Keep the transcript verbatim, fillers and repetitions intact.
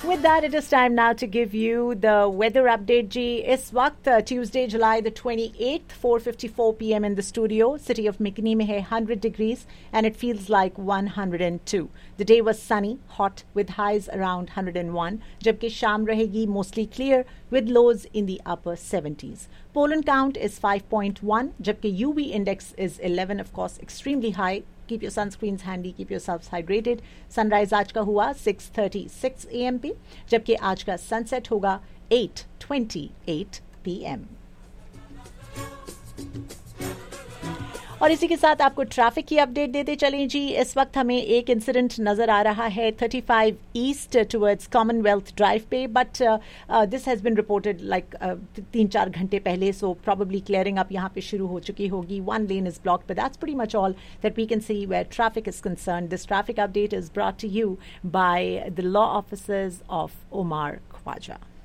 With that, it is time now to give you the weather update. जी इस वक्त Tuesday, July the twenty-eighth, four fifty-four p m in the studio. City of Mikini में है one hundred degrees and it feels like one hundred two. The day was sunny, hot with highs around one hundred one. जबकि शाम रहेगी mostly clear with lows in the upper seventies. Pollen count is five point one. जबकि U V index is eleven, of course, extremely high. Keep your sunscreens handy, keep yourselves hydrated. Sunrise आज का हुआ six thirty-six a m पे, जबकि आज का sunset होगा eight twenty-eight p m. और इसी के साथ आपको ट्रैफिक की अपडेट देते चलें जी. इस वक्त हमें एक इंसिडेंट नजर आ रहा है thirty-five east towards Commonwealth drive पे, but this has been reported like तीन चार घंटे पहले, सो प्रॉब्ली क्लियरिंग अप यहाँ पे शुरू हो चुकी होगी. One lane is blocked, but that's pretty much all that we can see where traffic is concern. This traffic update is brought to you by the law officers of OMR Khwaja.